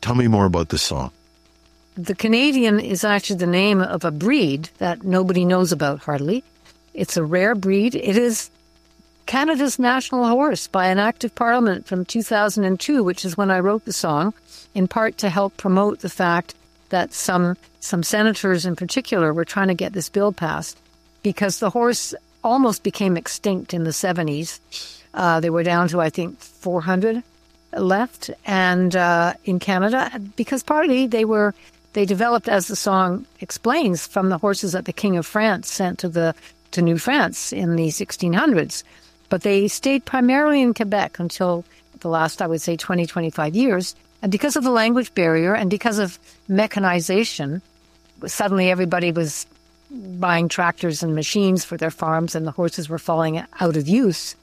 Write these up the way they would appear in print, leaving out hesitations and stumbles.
Tell me more about this song. The Canadian is actually the name of a breed that nobody knows about hardly. It's a rare breed. It is Canada's national horse by an act of parliament from 2002, which is when I wrote the song, in part to help promote the fact that some senators in particular were trying to get this bill passed because the horse almost became extinct in the 70s. They were down to, I think, 400 left, and in Canada, because partly they developed, as the song explains, from the horses that the King of France sent to New France in the 1600s. But they stayed primarily in Quebec until the last, I would say, 20, 25 years. And because of the language barrier and because of mechanization, suddenly everybody was buying tractors and machines for their farms, and the horses were falling out of use.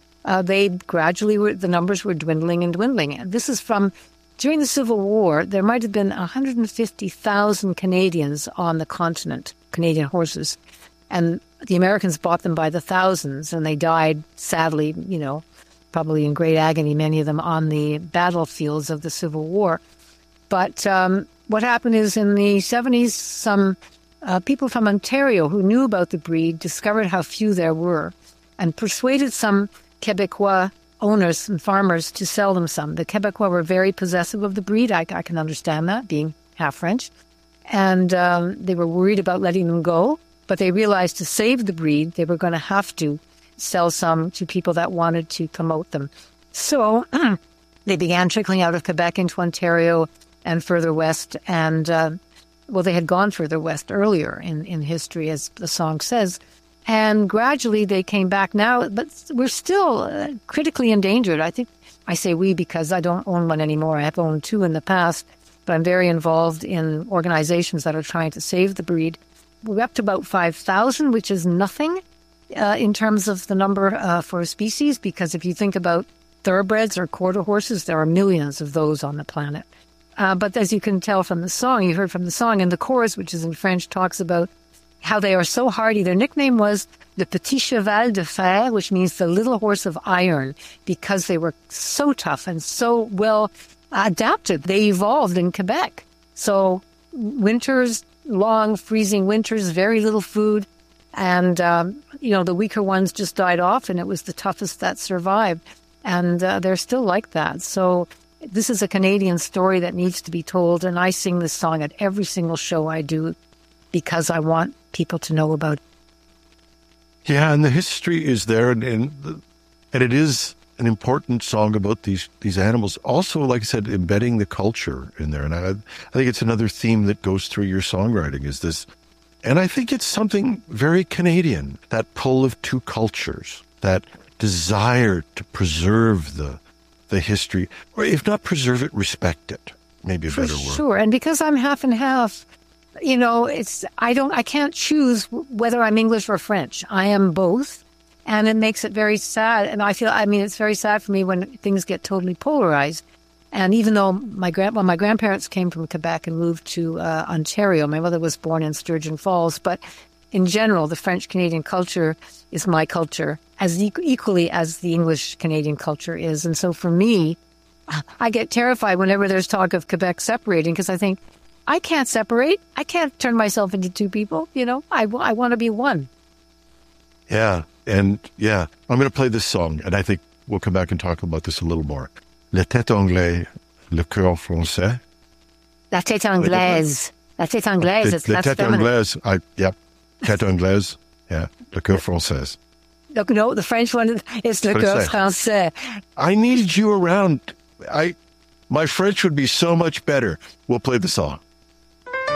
The numbers were dwindling and dwindling. And this is from during the Civil War. There might have been 150,000 Canadians on the continent, Canadian horses, and the Americans bought them by the thousands, and they died sadly, probably in great agony, many of them on the battlefields of the Civil War. But what happened is in the 70s, some people from Ontario who knew about the breed discovered how few there were and persuaded some Quebecois owners and farmers to sell them some. The Quebecois were very possessive of the breed. I can understand that, being half French. And they were worried about letting them go, but they realized to save the breed, they were going to have to sell some to people that wanted to promote them. So they began trickling out of Quebec into Ontario and further west. And, they had gone further west earlier in history, as the song says. And gradually they came back now, but we're still critically endangered. I think I say we because I don't own one anymore. I have owned two in the past, but I'm very involved in organizations that are trying to save the breed. We're up to about 5,000, which is nothing in terms of the number for a species, because if you think about thoroughbreds or quarter horses, there are millions of those on the planet. But as you can tell from the song, you heard from the song, and the chorus, which is in French, talks about how they are so hardy. Their nickname was the Petit Cheval de Fer, which means the little horse of iron, because they were so tough and so well adapted. They evolved in Quebec. So winters, long freezing winters, very little food. And, the weaker ones just died off, and it was the toughest that survived. And they're still like that. So this is a Canadian story that needs to be told. And I sing this song at every single show I do because I want people to know about it. Yeah, and the history is there, and it is an important song about these animals. Also, like I said, embedding the culture in there. And I think it's another theme that goes through your songwriting is this. And I think it's something very Canadian, that pull of two cultures, that desire to preserve the history, or if not preserve it, respect it. Maybe a better word. Sure, and because I'm half and half, I can't choose whether I'm English or French. I am both, and it makes it very sad. And it's very sad for me when things get totally polarized. And even though my grandparents came from Quebec and moved to Ontario, my mother was born in Sturgeon Falls, but in general, the French-Canadian culture is my culture as equally as the English-Canadian culture is. And so for me, I get terrified whenever there's talk of Quebec separating, because I think, I can't separate. I can't turn myself into two people. I want to be one. Yeah. And I'm going to play this song, and I think we'll come back and talk about this a little more. La tête anglaise, le cœur français. La tête anglaise. La tête anglaise. La tête anglaise. Tête anglaise. Yeah. Le cœur français. No, the French one is le cœur français. I needed you around. My French would be so much better. We'll play the song.